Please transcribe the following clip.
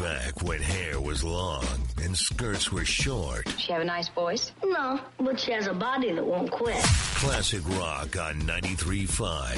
back when hair was long and skirts were short. Does she have a nice voice? No, but she has a body that won't quit. Classic rock on 93.5